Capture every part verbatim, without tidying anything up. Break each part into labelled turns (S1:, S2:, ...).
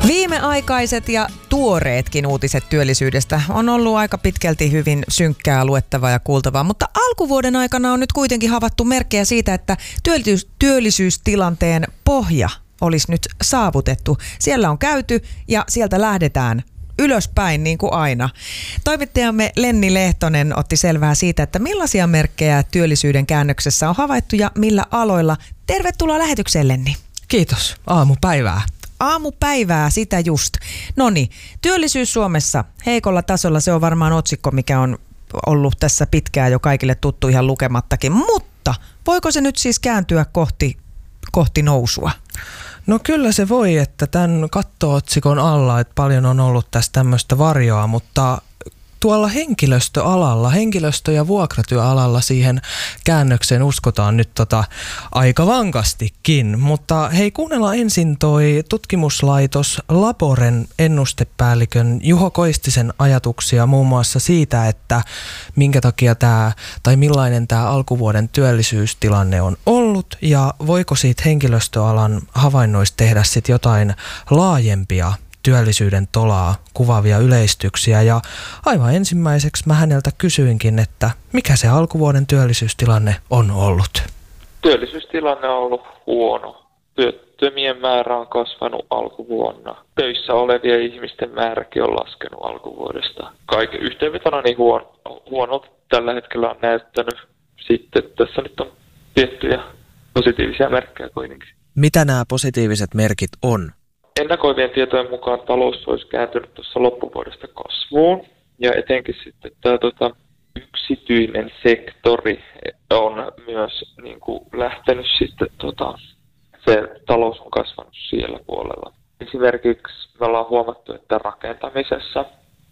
S1: Viimeaikaiset ja tuoreetkin uutiset työllisyydestä on ollut aika pitkälti hyvin synkkää luettavaa ja kuultavaa, mutta alkuvuoden aikana on nyt kuitenkin havaittu merkkejä siitä, että työllisyys, työllisyystilanteen pohja olisi nyt saavutettu. Siellä on käyty ja sieltä lähdetään ylöspäin niin kuin aina. Toimittajamme Lenni Lehtonen otti selvää siitä, että millaisia merkkejä työllisyyden käännöksessä on havaittu ja millä aloilla. Tervetuloa lähetykseen, Lenni.
S2: Kiitos. Aamupäivää.
S1: Aamupäivää, sitä just. Noniin, työllisyys Suomessa heikolla tasolla, se on varmaan otsikko, mikä on ollut tässä pitkään jo kaikille tuttu ihan lukemattakin. Mutta voiko se nyt siis kääntyä kohti, kohti nousua?
S2: No kyllä se voi, että tämän katto-otsikon alla, että paljon on ollut tässä tämmöistä varjoa, mutta tuolla henkilöstöalalla, henkilöstö- ja vuokratyöalalla siihen käännökseen uskotaan nyt tota aika vankastikin. Mutta hei, kuunnellaan ensin toi tutkimuslaitos Laboren ennustepäällikön Juho Koistisen ajatuksia muun muassa siitä, että minkä takia tämä tai millainen tämä alkuvuoden työllisyystilanne on ollut ja voiko siitä henkilöstöalan havainnoista tehdä sitten jotain laajempia työllisyyden tolaa kuvaavia yleistyksiä. Ja aivan ensimmäiseksi mä häneltä kysyinkin, että mikä se alkuvuoden työllisyystilanne on ollut?
S3: Työllisyystilanne on ollut huono. Työttömien määrä on kasvanut alkuvuonna. Töissä olevien ihmisten määräkin on laskenut alkuvuodesta. Kaiken yhteenvetona niin huono, huonolta tällä hetkellä on näyttänyt. Sitten tässä nyt on tiettyjä positiivisia merkkejä kuitenkin.
S2: Mitä nämä positiiviset merkit on?
S3: Ennakoivien tietojen mukaan talous olisi kääntynyt tuossa loppuvuodesta kasvuun ja etenkin sitten tämä tota, yksityinen sektori on myös niin kuin, lähtenyt sitten, tota, se talous on kasvanut siellä puolella. Esimerkiksi me ollaan huomattu, että rakentamisessa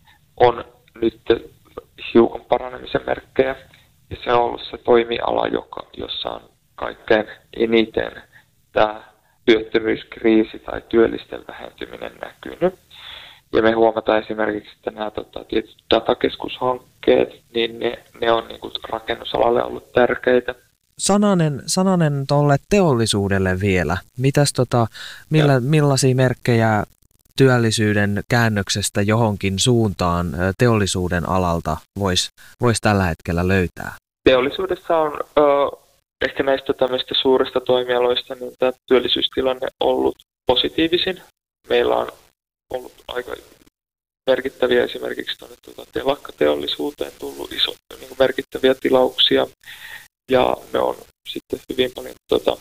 S3: on nyt hiukan paranemisen merkkejä ja se on ollut se toimiala, joka, jossa on kaikkein eniten tämä työttömyyskriisi tai työllisten vähentyminen näkynyt. Ja me huomataan esimerkiksi, että nämä tota, tietyt datakeskushankkeet, niin ne, ne on niin kuin rakennusalalle ollut tärkeitä.
S2: Sananen, sananen tolle teollisuudelle vielä. Mitäs tota, millä, millaisia merkkejä työllisyyden käännöksestä johonkin suuntaan teollisuuden alalta voisi vois tällä hetkellä löytää?
S3: Teollisuudessa on Ö, Ehkä näistä tämmöistä suurista toimialoista niin tämä työllisyystilanne on ollut positiivisin. Meillä on ollut aika merkittäviä esimerkiksi tuonne tuota telakkateollisuuteen tullut iso, niin kuin merkittäviä tilauksia. Ja me on sitten hyvin paljon tuota,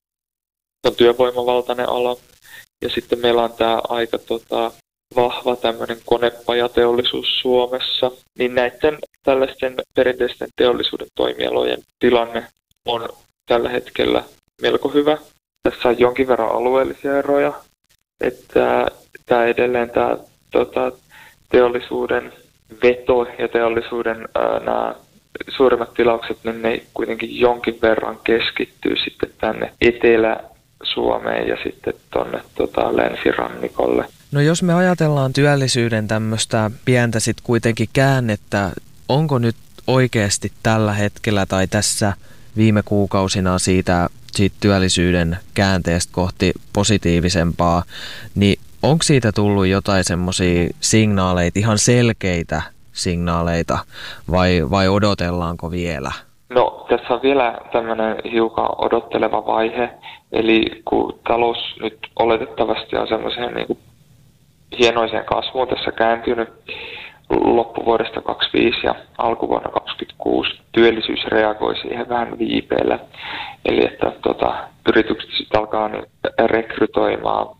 S3: on työvoimavaltainen ala. Ja sitten meillä on tämä aika tota, vahva tämmöinen konepajateollisuus Suomessa. Niin näiden tällaisten perinteisten teollisuuden toimialojen tilanne on tällä hetkellä melko hyvä. Tässä on jonkin verran alueellisia eroja, että tämä edelleen tämä tota, teollisuuden veto ja teollisuuden ää, nämä suurimmat tilaukset, niin ne kuitenkin jonkin verran keskittyy sitten tänne Etelä-Suomeen ja sitten tuonne tota, länsirannikolle.
S2: No jos me ajatellaan työllisyyden tämmöistä pientä sitten kuitenkin käännettä, onko nyt oikeasti tällä hetkellä tai tässä viime kuukausina siitä, siitä työllisyyden käänteestä kohti positiivisempaa, niin onko siitä tullut jotain semmoisia signaaleita, ihan selkeitä signaaleita, vai, vai odotellaanko vielä?
S3: No tässä on vielä tämmöinen hiukan odotteleva vaihe, eli kun talous nyt oletettavasti on semmoiseen niin kuin hienoiseen kasvuun tässä kääntynyt, loppuvuodesta kaksikymmentäviisi ja alkuvuonna kaksikymmentäkuusi työllisyys reagoi siihen vähän viipeellä. Eli että tota, yritykset sitten alkaa niin rekrytoimaan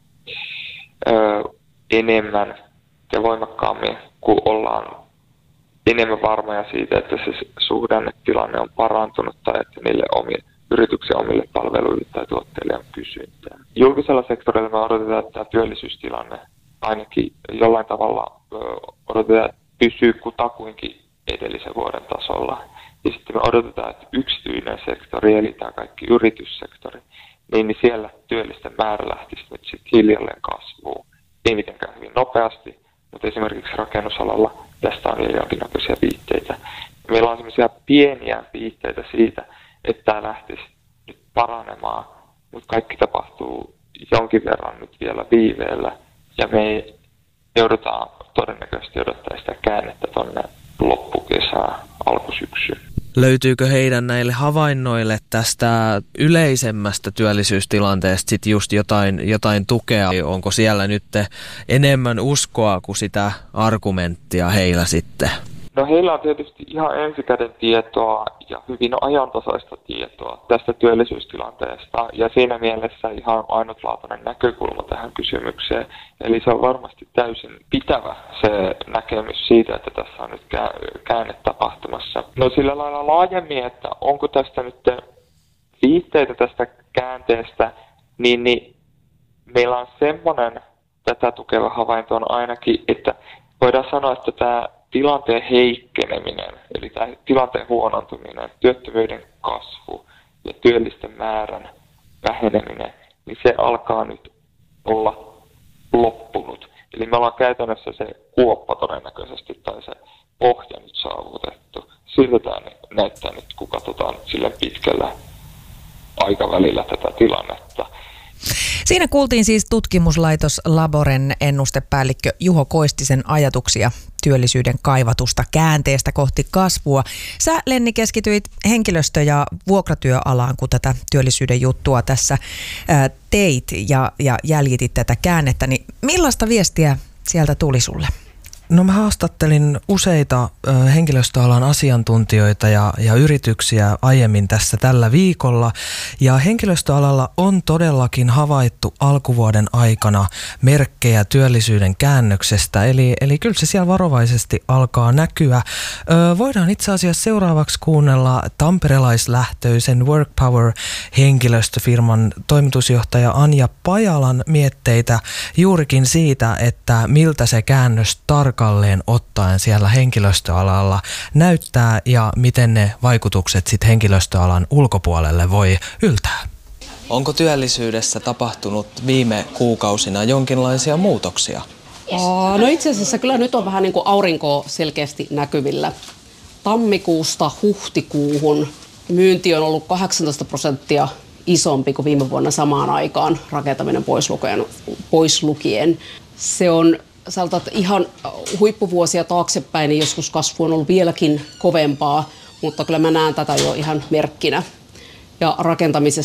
S3: ö, enemmän ja voimakkaammin, kun ollaan enemmän varmoja siitä, että se suhdannetilanne on parantunut tai että niille omille, yrityksen omille palveluille tai tuotteille on kysyntää. Julkisella sektorilla me odotetaan, että tämä työllisyystilanne ainakin jollain tavalla ö, odotetaan, että pysyy kutakuinkin edellisen vuoden tasolla. Ja sitten me odotetaan, että yksityinen sektori, eli tämä kaikki yrityssektori, niin, niin siellä työllisten määrä lähtisi nyt sitten hiljalleen kasvuun. Ei mitenkään hyvin nopeasti, mutta esimerkiksi rakennusalalla tästä on vielä jonkinnäköisiä viitteitä. Meillä on sellaisia pieniä viitteitä siitä, että tämä lähtisi nyt paranemaan, mutta kaikki tapahtuu jonkin verran nyt vielä viiveellä. ja me joudutaan todennäköisesti odottaa sitä käännettä tuonne loppukesään, alkusyksyyn.
S2: Löytyykö heidän näille havainnoille tästä yleisemmästä työllisyystilanteesta sit just jotain, jotain tukea? Onko siellä nyt enemmän uskoa kuin sitä argumenttia heillä sitten?
S3: No heillä on tietysti ihan ensikäden tietoa ja hyvin ajantasaista tietoa tästä työllisyystilanteesta ja siinä mielessä ihan ainutlaatuinen näkökulma tähän kysymykseen. Eli se on varmasti täysin pitävä se näkemys siitä, että tässä on nyt käänne tapahtumassa. No sillä lailla laajemmin, että onko tästä nyt viitteitä tästä käänteestä, niin, niin meillä on semmoinen tätä tukeva havainto on ainakin, että voidaan sanoa, että tämä tilanteen heikkeneminen, eli tämä tilanteen huonontuminen, työttömyyden kasvu ja työllisten määrän väheneminen, niin se alkaa nyt olla loppunut. Eli me ollaan käytännössä se kuoppa todennäköisesti tai se pohja nyt saavutettu. Siltä tämä näyttää nyt, kun katsotaan sillä pitkällä aikavälillä tätä tilannetta.
S1: Siinä kuultiin siis tutkimuslaitos Laboren ennustepäällikkö Juho Koistisen ajatuksia työllisyyden kaivatusta käänteestä kohti kasvua. Sä, Lenni, keskityit henkilöstö- ja vuokratyöalaan, kun tätä työllisyyden juttua tässä ää, teit ja, ja jäljitit tätä käännettä. Niin millaista viestiä sieltä tuli sulle?
S2: No mä haastattelin useita ö, henkilöstöalan asiantuntijoita ja, ja yrityksiä aiemmin tässä tällä viikolla. Ja henkilöstöalalla on todellakin havaittu alkuvuoden aikana merkkejä työllisyyden käännöksestä. Eli, eli kyllä se siellä varovaisesti alkaa näkyä. Ö, voidaan itse asiassa seuraavaksi kuunnella tamperelaislähtöisen Workpower-henkilöstöfirman toimitusjohtaja Anja Pajalan mietteitä juurikin siitä, että miltä se käännös tarkoittaa. Kalleen ottaen siellä henkilöstöalalla näyttää ja miten ne vaikutukset sit henkilöstöalan ulkopuolelle voi yltää. Onko työllisyydessä tapahtunut viime kuukausina jonkinlaisia muutoksia?
S4: No itse asiassa kyllä nyt on vähän niin kuin aurinkoa selkeästi näkyvillä. Tammikuusta huhtikuuhun myynti on ollut kahdeksantoista prosenttia isompi kuin viime vuonna samaan aikaan, rakentaminen pois lukien. Pois lukien. Se on Sanotaan, että ihan huippuvuosia taaksepäin, niin joskus kasvu on ollut vieläkin kovempaa, mutta kyllä mä näen tätä jo ihan merkkinä. Ja rakentamisessa